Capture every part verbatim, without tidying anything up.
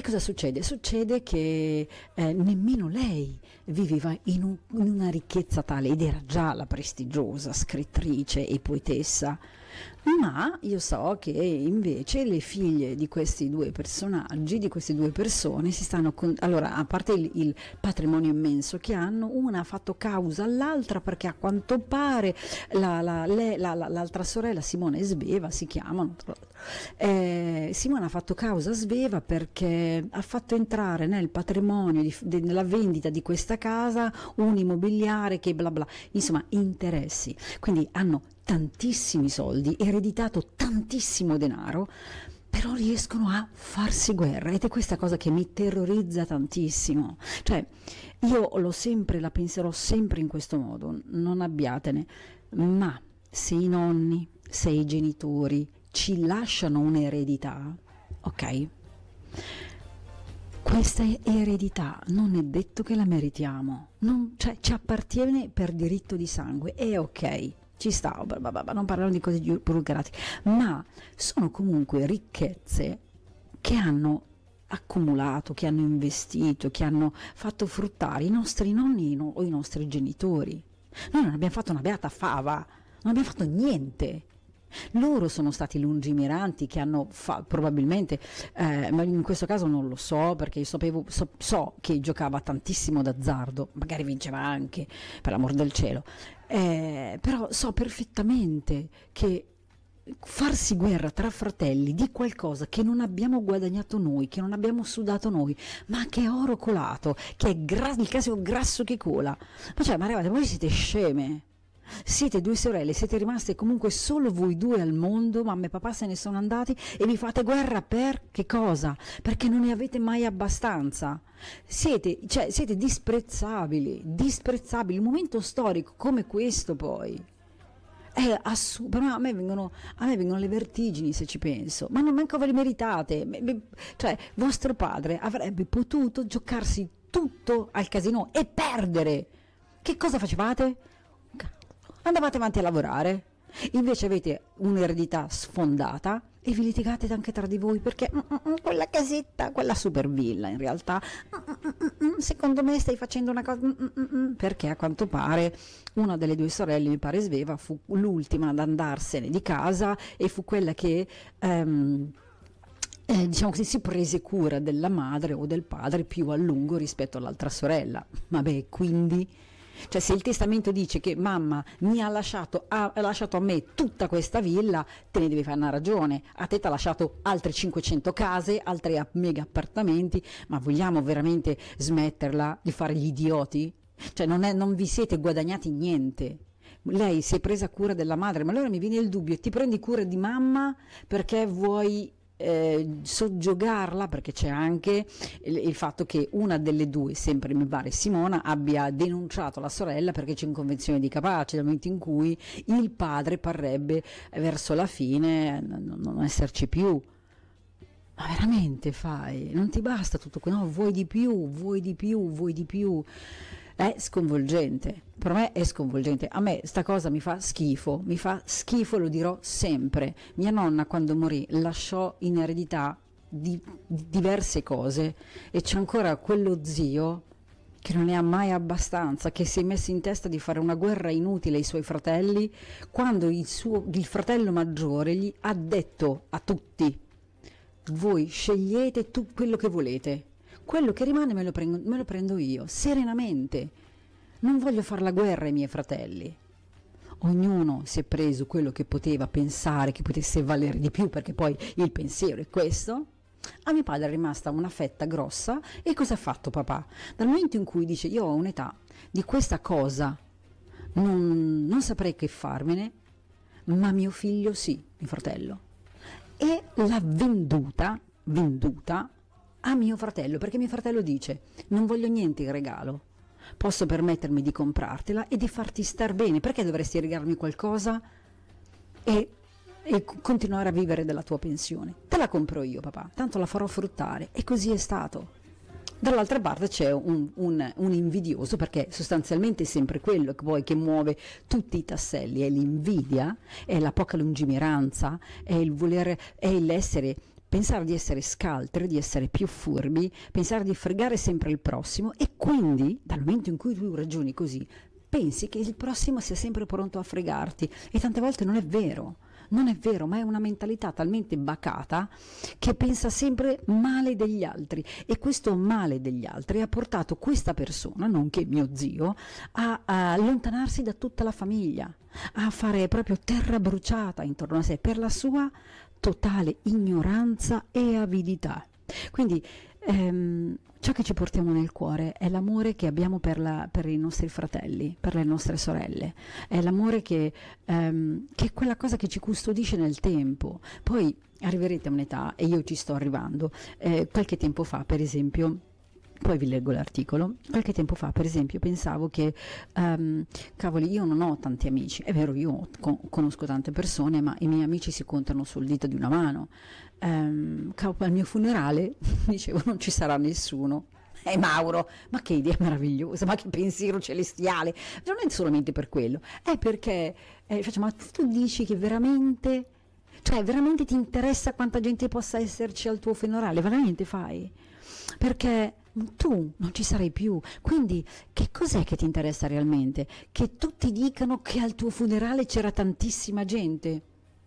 cosa succede? Succede che eh, nemmeno lei viveva in, un, in una ricchezza tale, ed era già la prestigiosa scrittrice e poetessa, ma io so che invece le figlie di questi due personaggi, di queste due persone, si stanno con... allora, a parte il, il patrimonio immenso che hanno, una ha fatto causa all'altra perché a quanto pare la, la, le, la, la, l'altra sorella, Simona e Sveva si chiamano, eh, Simona ha fatto causa a Sveva perché ha fatto entrare nel patrimonio di, de, nella vendita di questa casa un immobiliare che bla bla, insomma interessi, quindi hanno tantissimi soldi, ereditato tantissimo denaro, però riescono a farsi guerra, ed è questa cosa che mi terrorizza tantissimo. Cioè, io l'ho sempre, la penserò sempre in questo modo, non abbiatene, ma se i nonni, se i genitori ci lasciano un'eredità, ok? Questa eredità non è detto che la meritiamo, non, cioè ci appartiene per diritto di sangue, è ok. Ci sta, non parlano di cose burocratiche, ma sono comunque ricchezze che hanno accumulato, che hanno investito, che hanno fatto fruttare i nostri nonni o i nostri genitori. Noi non abbiamo fatto una beata fava, non abbiamo fatto niente. Loro sono stati lungimiranti che hanno fa- probabilmente, eh, ma in questo caso non lo so perché io sapevo, so, so che giocava tantissimo d'azzardo, magari vinceva anche, per l'amor del cielo, eh, però so perfettamente che farsi guerra tra fratelli di qualcosa che non abbiamo guadagnato noi, che non abbiamo sudato noi, ma che è oro colato, che è gra- il classico grasso che cola, ma cioè, ma ragazzi, voi siete sceme. Siete due sorelle, siete rimaste comunque solo voi due al mondo, mamma e papà se ne sono andati e vi fate guerra per che cosa? Perché non ne avete mai abbastanza. Siete, cioè, siete disprezzabili, disprezzabili. Un momento storico come questo poi è assurdo. A me vengono, a me vengono le vertigini se ci penso, ma non manco ve le meritate. Cioè, vostro padre avrebbe potuto giocarsi tutto al casino e perdere. Che cosa facevate? Andavate avanti a lavorare, invece avete un'eredità sfondata e vi litigate anche tra di voi perché mm, mm, quella casetta, quella super villa in realtà, mm, mm, mm, secondo me stai facendo una cosa, mm, mm, mm, perché a quanto pare una delle due sorelle, mi pare Sveva, fu l'ultima ad andarsene di casa e fu quella che... Um, Eh, diciamo così, si prese cura della madre o del padre più a lungo rispetto all'altra sorella. Vabbè, quindi... Cioè, se il testamento dice che mamma mi ha lasciato, ha, ha lasciato a me tutta questa villa, te ne devi fare una ragione. A te ti ha lasciato altre cinquecento case, altri mega appartamenti, ma vogliamo veramente smetterla di fare gli idioti? Cioè, non, è, non vi siete guadagnati niente. Lei si è presa cura della madre, ma allora mi viene il dubbio, ti prendi cura di mamma perché vuoi... Eh, soggiogarla, perché c'è anche il, il fatto che una delle due, sempre mi pare Simona, abbia denunciato la sorella perché c'è inconvenzione di capace, dal momento in cui il padre parrebbe verso la fine non, non esserci più. Ma veramente fai? Non ti basta tutto quello? No, vuoi di più, vuoi di più, vuoi di più. È sconvolgente, per me è sconvolgente, a me sta cosa mi fa schifo, mi fa schifo, lo dirò sempre. Mia nonna quando morì lasciò in eredità di, di diverse cose e c'è ancora quello zio che non ne ha mai abbastanza, che si è messo in testa di fare una guerra inutile ai suoi fratelli, quando il, suo, il fratello maggiore gli ha detto a tutti: voi scegliete tu quello che volete. Quello che rimane me lo, prendo, me lo prendo io, serenamente. Non voglio fare la guerra ai miei fratelli. Ognuno si è preso quello che poteva pensare, che potesse valere di più, perché poi il pensiero è questo. A mio padre è rimasta una fetta grossa e cosa ha fatto papà? Dal momento in cui dice io ho un'età, di questa cosa non, non saprei che farmene, ma mio figlio sì, mio fratello. E l'ha venduta, venduta, a mio fratello, perché mio fratello dice non voglio niente in regalo, posso permettermi di comprartela e di farti star bene, perché dovresti regalarmi qualcosa e, e continuare a vivere della tua pensione? Te la compro io papà, tanto la farò fruttare. E così è stato. Dall'altra parte c'è un, un, un invidioso, perché sostanzialmente è sempre quello che poi che muove tutti i tasselli, è l'invidia, è la poca lungimiranza, è il voler, è l'essere pensare di essere scaltri, di essere più furbi, pensare di fregare sempre il prossimo, e quindi dal momento in cui tu ragioni così pensi che il prossimo sia sempre pronto a fregarti, e tante volte non è vero. Non è vero, ma è una mentalità talmente bacata che pensa sempre male degli altri, e questo male degli altri ha portato questa persona, nonché mio zio, a, a allontanarsi da tutta la famiglia, a fare proprio terra bruciata intorno a sé per la sua totale ignoranza e avidità. Quindi ehm, ciò che ci portiamo nel cuore è l'amore che abbiamo per, la, per i nostri fratelli, per le nostre sorelle, è l'amore che, ehm, che è quella cosa che ci custodisce nel tempo. Poi arriverete a un'età, e io ci sto arrivando, eh, qualche tempo fa per esempio, poi vi leggo l'articolo, qualche tempo fa per esempio pensavo che, um, cavoli, io non ho tanti amici, è vero, io con- conosco tante persone, ma i miei amici si contano sul dito di una mano. Um, al mio funerale dicevo non ci sarà nessuno. E eh, Mauro, ma che idea meravigliosa, ma che pensiero celestiale. Non è solamente per quello, è perché eh, faccio, ma tu dici che veramente, cioè veramente ti interessa quanta gente possa esserci al tuo funerale, veramente fai? Perché tu non ci sarai più, quindi che cos'è che ti interessa realmente? Che tutti dicano che al tuo funerale c'era tantissima gente?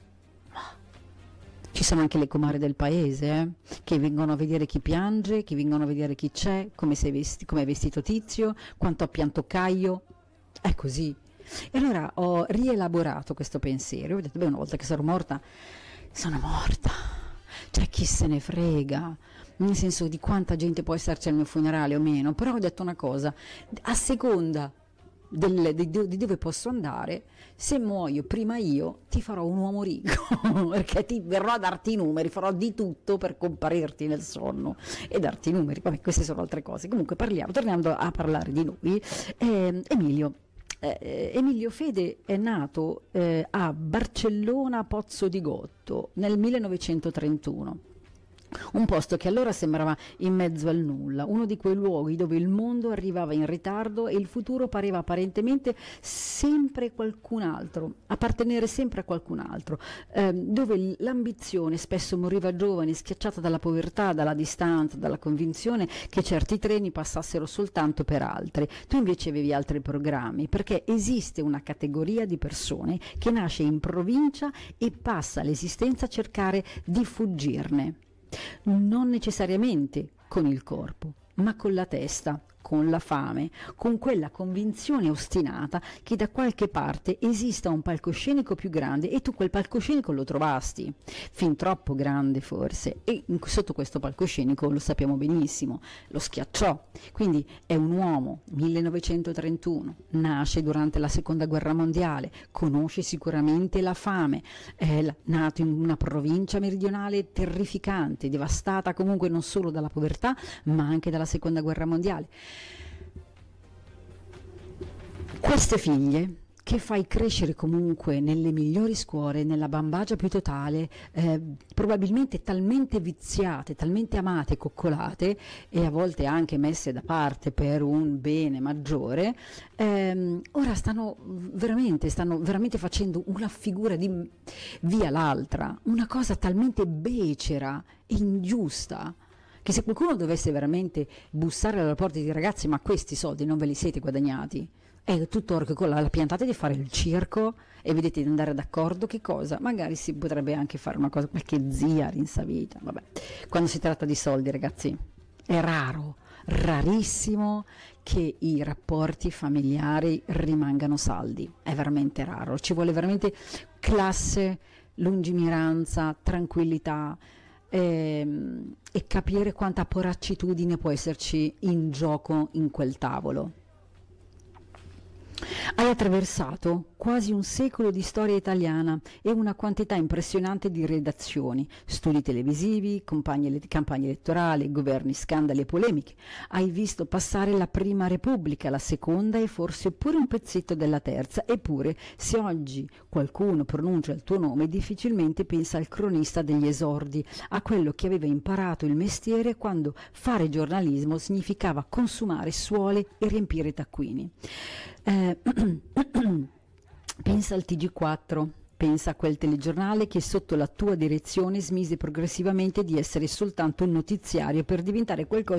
Ci sono anche le comare del paese, eh, che vengono a vedere chi piange, che vengono a vedere chi c'è, come sei vesti- come è vestito Tizio, quanto ha pianto Caio. È così. E allora ho rielaborato questo pensiero, ho detto, beh, una volta che sono morta, sono morta. Cioè, chi se ne frega? Nel senso di quanta gente può esserci al mio funerale o meno, però ho detto una cosa, a seconda del, di, di dove posso andare, se muoio prima io ti farò un uomo ricco, perché ti verrò a darti i numeri, farò di tutto per comparirti nel sonno e darti i numeri. Vabbè, queste sono altre cose. Comunque parliamo, tornando a parlare di noi, eh, Emilio. Eh, Emilio Fede è nato eh, a Barcellona Pozzo di Gotto nel millenovecentotrentuno. Un posto che allora sembrava in mezzo al nulla, uno di quei luoghi dove il mondo arrivava in ritardo e il futuro pareva apparentemente sempre qualcun altro, appartenere sempre a qualcun altro, eh, dove l'ambizione spesso moriva giovane, schiacciata dalla povertà, dalla distanza, dalla convinzione che certi treni passassero soltanto per altri. Tu invece avevi altri programmi, perché esiste una categoria di persone che nasce in provincia e passa l'esistenza a cercare di fuggirne. Non necessariamente con il corpo, ma con la testa, con la fame, con quella convinzione ostinata che da qualche parte esista un palcoscenico più grande, e tu quel palcoscenico lo trovasti, fin troppo grande forse, e sotto questo palcoscenico, lo sappiamo benissimo, lo schiacciò. Quindi è un uomo, millenovecentotrentuno, nasce durante la seconda guerra mondiale, conosce sicuramente la fame, è nato in una provincia meridionale terrificante, devastata comunque non solo dalla povertà ma anche dalla seconda guerra mondiale. Queste figlie che fai crescere comunque nelle migliori scuole, nella bambagia più totale, eh, probabilmente talmente viziate, talmente amate, coccolate e a volte anche messe da parte per un bene maggiore, ehm, ora stanno veramente, stanno veramente facendo una figura di via l'altra, una cosa talmente becera e ingiusta, che se qualcuno dovesse veramente bussare alla porta di ragazzi, ma questi soldi non ve li siete guadagnati, è tutto orco con la, la piantata di fare il circo e vedete di andare d'accordo, che cosa? Magari si potrebbe anche fare una cosa, qualche zia rinsavita, vabbè. Quando si tratta di soldi, ragazzi, è raro, rarissimo che i rapporti familiari rimangano saldi, è veramente raro, ci vuole veramente classe, lungimiranza, tranquillità, ehm, e capire quanta poraccitudine può esserci in gioco in quel tavolo. Hai attraversato quasi un secolo di storia italiana e una quantità impressionante di redazioni, studi televisivi, campagne, campagne elettorali, governi, scandali e polemiche. Hai visto passare la prima Repubblica, la seconda e forse pure un pezzetto della terza. Eppure, se oggi qualcuno pronuncia il tuo nome, difficilmente pensa al cronista degli esordi, a quello che aveva imparato il mestiere quando fare giornalismo significava consumare suole e riempire taccuini. Eh, pensa al T G quattro, Pensa a quel telegiornale che sotto la tua direzione smise progressivamente di essere soltanto un notiziario per diventare qualcosa